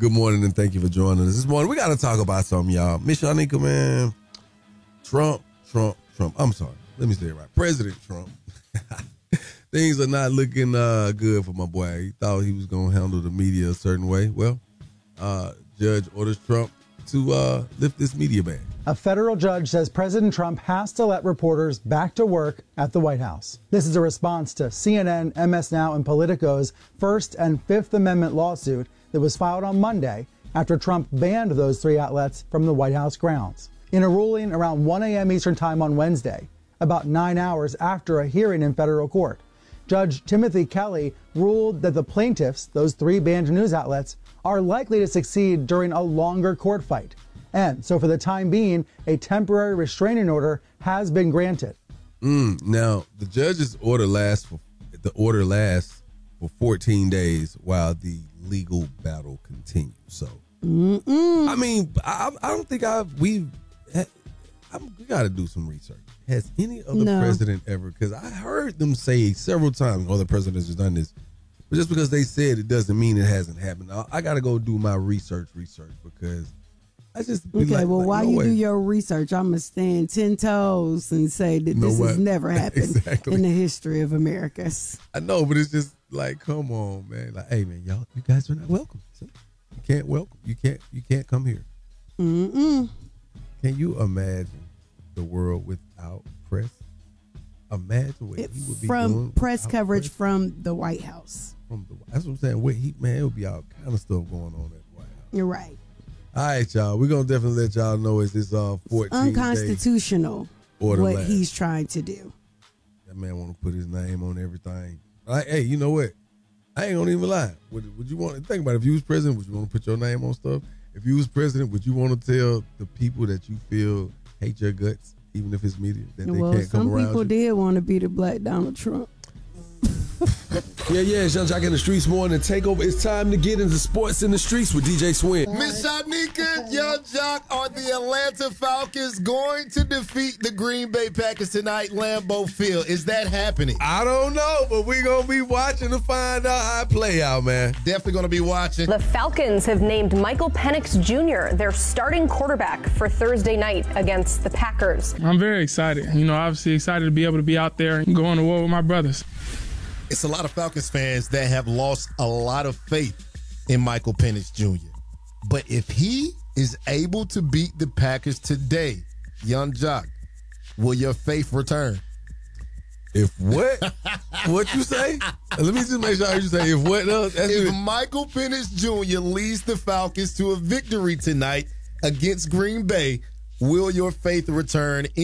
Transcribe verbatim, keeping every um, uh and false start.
Good morning and thank you for joining us this morning. We got to talk about something, y'all. Miss Shanika, man. Trump, Trump, Trump. I'm sorry. Let me say it right. President Trump. Things are not looking uh, good for my boy. He thought he was going to handle the media a certain way. Well, uh, judge orders Trump to uh, lift this media ban. A federal judge says President Trump has to let reporters back to work at the White House. This is a response to C N N, M S Now, and Politico's First and Fifth Amendment lawsuit that was filed on Monday after Trump banned those three outlets from the White House grounds. In a ruling around one a.m. Eastern Time on Wednesday, about nine hours after a hearing in federal court, Judge Timothy Kelly ruled that the plaintiffs, those three banned news outlets, are likely to succeed during a longer court fight. And so for the time being, a temporary restraining order has been granted. Mm, now, the judge's order lasts for the order lasts for fourteen days while the legal battle continues. So, Mm-mm. I mean, I, I don't think I've we've I, we got to do some research. Has any other No. president ever? Because I heard them say several times other presidents have done this, but just because they said it doesn't mean it hasn't happened. I, I got to go do my research, research because I just be Okay, like, well, like, while no you way. do your research, I'm going to stand ten toes and say that No this way. has never happened Exactly. in the history of America. I know, but it's just like, come on, man. Like, hey, man, y'all, you guys are not welcome. So you can't welcome. You can't. You can't come here. Mm-mm. Can you imagine the world without press? Imagine what It- he would be from doing press without coverage press. from the White House. From the, that's what I'm saying. What he, man, it would be all kind of stuff going on at the White House. You're right. All right, y'all. We're gonna definitely let y'all know it's this uh fourteen day Unconstitutional order what last. he's trying to do. That man want to put his name on everything. Like, hey, you know what? I ain't gonna even lie. Would, would you want to think about it? If you was president, would you want to put your name on stuff? If you was president, would you want to tell the people that you feel hate your guts, even if it's media, that they Well, can't come some around people you? did want to be the black Donald Trump. Yeah, yeah, it's Young Jock in the Streets morning. Take over. It's time to get into sports in the streets with D J Swin. Miss Shanika, Young Jock, are the Atlanta Falcons going to defeat the Green Bay Packers tonight, Lambeau Field? Is that happening? I don't know, but we're going to be watching to find out how it play out, man. Definitely going to be watching. The Falcons have named Michael Penix Junior their starting quarterback for Thursday night against the Packers. I'm very excited. You know, obviously excited to be able to be out there and going to war with my brothers. It's a lot of Falcons fans that have lost a lot of faith in Michael Penix Junior But if he is able to beat the Packers today, Young Jock, will your faith return? If what? What you say? Let me just make sure I heard you say if what else? That's If it. Michael Penix Junior leads the Falcons to a victory tonight against Green Bay, will your faith return